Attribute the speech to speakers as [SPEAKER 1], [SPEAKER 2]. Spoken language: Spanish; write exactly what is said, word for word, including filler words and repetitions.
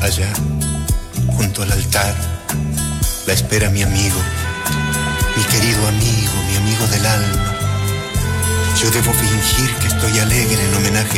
[SPEAKER 1] Allá, junto al altar, la espera mi amigo, mi querido amigo, mi amigo del alma. Yo debo fingir que estoy alegre en homenaje